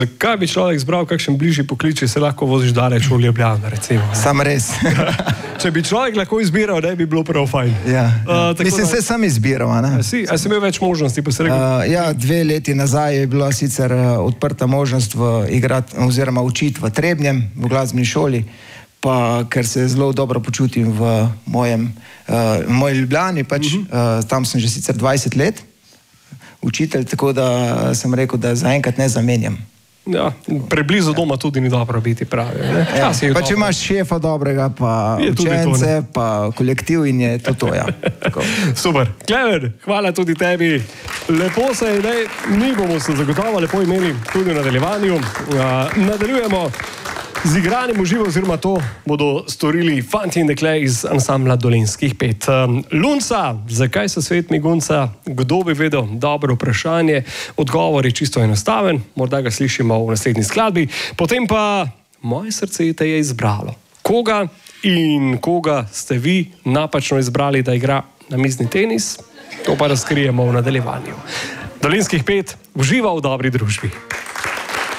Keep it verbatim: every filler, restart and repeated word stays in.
Kaj bi človek izbral, kakšen bližji poklic, če se lahko voziš daleč v Ljubljano, recimo? Ne? Sam res. Če bi človek lahko izbiral, ne bi bilo prav fajn. Ja, Uh, ja. Mislim, da- se sam izbiral, a ne? A si, a si imel več možnosti, pa si rekel? Uh, ja, dve leti nazaj je bila sicer uh, odprta možnost v igrat, oziroma učiti v Trebnjem, v glasbeni šoli, pa ker se zelo dobro počutim v mojem, uh, moji Ljubljani, pač, uh -huh. uh, tam sem že sicer dvajset let učitelj, tako da sem rekel, da zaenkrat ne zamenjam. Ja, preblizu doma tudi ni dobro biti pravi. Ne? Ja, Čas je pa dobro. če imaš šefa dobrega, pa Je tudi to, ne. učence, pa kolektiv in je to to, ja. Tako. Super. Klemen, hvala tudi tebi. Lepo se je, dej, mi bomo se zagotovo lepo imeli tudi v nadaljevanju. Uh, nadaljujemo z igranjem v živo, oziroma to bodo storili fanti in dekle iz ansambla Dolenjskih pet. Um, Lunca, zakaj so svetmi gunca? Kdo bi vedel? Dobro vprašanje. Odgovor je čisto enostaven, morda ga slišimo v naslednji skladbi. Potem pa moje srce te je izbralo. Koga in koga ste vi napačno izbrali, da igra namizni tenis? To pa razkrijemo v nadaljevanju. Dolenjskih pet uživa v dobri družbi.